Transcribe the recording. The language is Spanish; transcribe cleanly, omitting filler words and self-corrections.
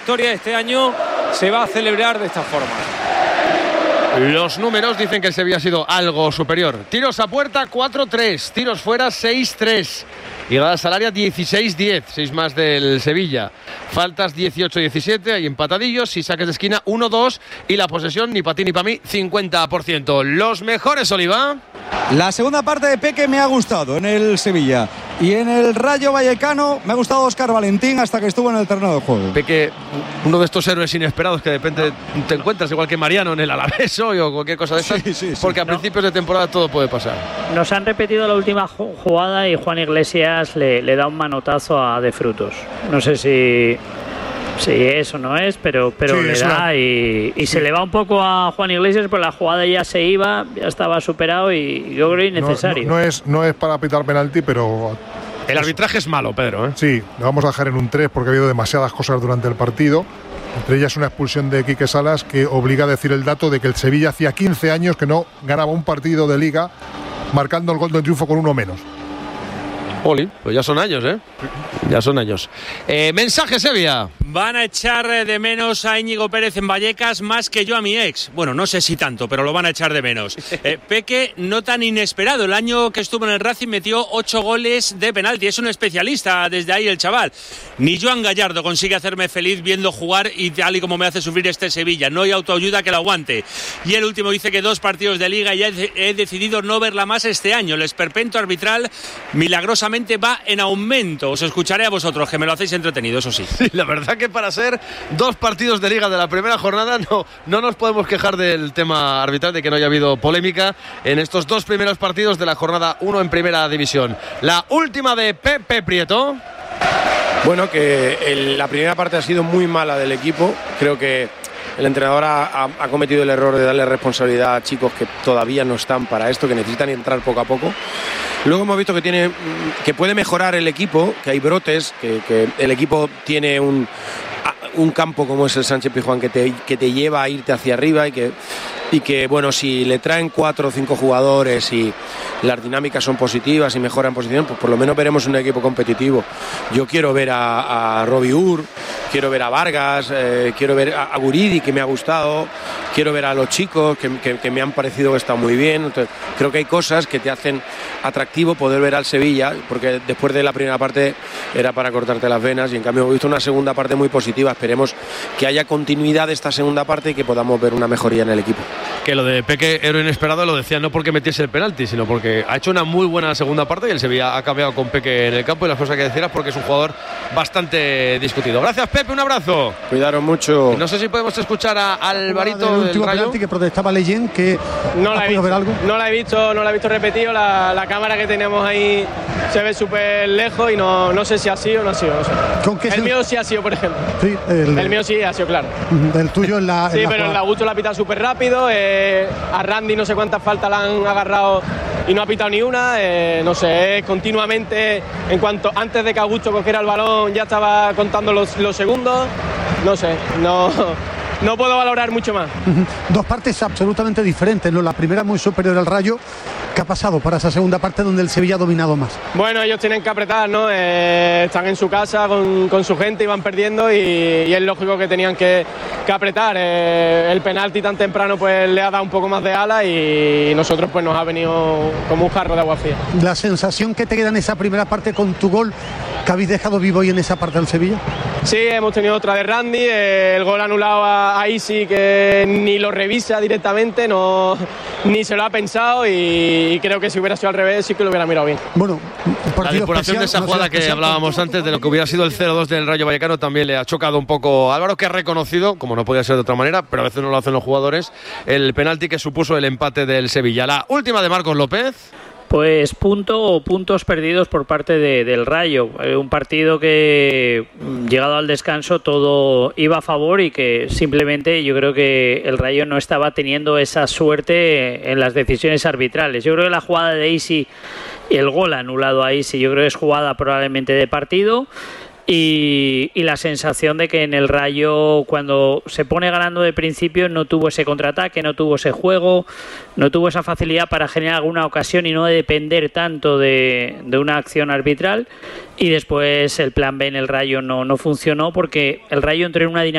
victoria este año se va a celebrar de esta forma. Los números dicen que el Sevilla ha sido algo superior. Tiros a puerta 4-3, tiros fuera 6-3. Llegadas al área 16-10, 6 más del Sevilla. Faltas 18-17, hay empatadillos y saques de esquina 1-2 y la posesión ni para ti ni para mí 50%. Los mejores, Oliva. La segunda parte de Peque me ha gustado en el Sevilla. Y en el Rayo Vallecano me ha gustado Óscar Valentín hasta que estuvo en el terreno de juego. Peque, uno de estos héroes inesperados que de repente te encuentras, igual que Mariano en el Alavés hoy o cualquier cosa de estas, sí, porque a principios de temporada todo puede pasar. Nos han repetido la última jugada y Juan Iglesias le da un manotazo a De Frutos. No sé si eso no es, pero sí, le da y se le va un poco a Juan Iglesias, pero la jugada ya se iba, ya estaba superado y yo creo innecesario. No es para pitar penalti, pero... El arbitraje es malo, Pedro, ¿eh? Sí, le vamos a dejar en un 3 porque ha habido demasiadas cosas durante el partido. Entre ellas una expulsión de Quique Salas que obliga a decir el dato de que el Sevilla hacía 15 años que no ganaba un partido de Liga marcando el gol de triunfo con uno menos. Oli, pues ya son años, ¿eh? Ya son años. Mensaje, Sevilla. Van a echar de menos a Íñigo Pérez en Vallecas más que yo a mi ex. Bueno, no sé si tanto, pero lo van a echar de menos. Peque, no tan inesperado. El año que estuvo en el Racing metió 8 goles de penalti. Es un especialista desde ahí el chaval. Ni Joan Gallardo consigue hacerme feliz viendo jugar y tal y como me hace sufrir este Sevilla. No hay autoayuda que lo aguante. Y el último dice que 2 partidos de Liga y ya he decidido no verla más este año. El esperpento arbitral milagrosamente va en aumento. Os escucharé a vosotros, que me lo hacéis entretenido, eso sí. Sí, la verdad que para ser 2 partidos de Liga de la primera jornada no nos podemos quejar del tema arbitral, de que no haya habido polémica en estos 2 primeros partidos de la jornada 1 en primera división. La última de Pepe Prieto. Bueno, que la primera parte ha sido muy mala del equipo. Creo que el entrenador ha cometido el error de darle responsabilidad a chicos que todavía no están para esto, que necesitan entrar poco a poco. Luego hemos visto que puede mejorar el equipo, que hay brotes, que el equipo tiene un campo como es el Sánchez Pizjuán que te lleva a irte hacia arriba y que bueno, si le traen 4 o 5 jugadores y las dinámicas son positivas y mejoran posición, pues por lo menos veremos un equipo competitivo. Yo quiero ver a Robbie Ur, quiero ver a Vargas, quiero ver a Guridi, que me ha gustado, quiero ver a los chicos que me han parecido que están muy bien. Entonces, creo que hay cosas que te hacen atractivo poder ver al Sevilla, porque después de la primera parte era para cortarte las venas y en cambio hemos visto una segunda parte muy positiva. Esperemos que haya continuidad de esta segunda parte y que podamos ver una mejoría en el equipo. Que lo de Peque era inesperado, lo decía no porque metiese el penalti, sino porque ha hecho una muy buena segunda parte y el Sevilla ha cambiado con Peque en el campo, y las cosas que decías porque es un jugador bastante discutido. Gracias, Pepe, un abrazo. Cuidaros mucho. No sé si podemos escuchar a Alvarito del Rayo. Penalti que protestaba Leyen, que no la he visto, ver algo. No la he visto repetido. La cámara que tenemos ahí se ve súper lejos y no sé si ha sido o no ha sido. No sé. ¿Con qué el mío sí ha sido, por ejemplo. Sí, el mío sí ha sido, claro. El tuyo en la. Sí, pero el Augusto la ha pitado súper rápido. A Randy no sé cuántas faltas la han agarrado y no ha pitado ni una. No sé, continuamente, antes de que Augusto cogiera el balón ya estaba contando los segundos. No sé, no puedo valorar mucho más. 2 partes absolutamente diferentes, ¿no? La primera muy superior al Rayo. ¿Qué ha pasado para esa segunda parte donde el Sevilla ha dominado más? Bueno, ellos tienen que apretar, ¿no? Están en su casa con su gente y van perdiendo y es lógico que tenían que apretar. El penalti tan temprano pues le ha dado un poco más de ala y nosotros pues nos ha venido como un jarro de agua fría. La sensación que te queda en esa primera parte con tu gol, que habéis dejado vivo hoy en esa parte del Sevilla. Sí, hemos tenido otra de Randy, el gol anulado a Isi, que ni lo revisa directamente, ni se lo ha pensado y creo que si hubiera sido al revés sí que lo hubiera mirado bien. Bueno, la depuración de esa jugada que hablábamos antes, de lo que hubiera sido el 0-2 del Rayo Vallecano, también le ha chocado un poco a Álvaro, que ha reconocido, como no podía ser de otra manera, pero a veces no lo hacen los jugadores, el penalti que supuso el empate del Sevilla. La última de Marcos López. Pues puntos perdidos por parte del Rayo. Un partido que, llegado al descanso, todo iba a favor y que simplemente yo creo que el Rayo no estaba teniendo esa suerte en las decisiones arbitrales. Yo creo que la jugada de Isi y el gol anulado a Isi, yo creo que es jugada probablemente de partido. Y la sensación de que en el Rayo, cuando se pone ganando de principio, no tuvo ese contraataque, no tuvo ese juego, no tuvo esa facilidad para generar alguna ocasión y no depender tanto de una acción arbitral. Y después el plan B en el Rayo no funcionó, porque el Rayo entró en una dinámica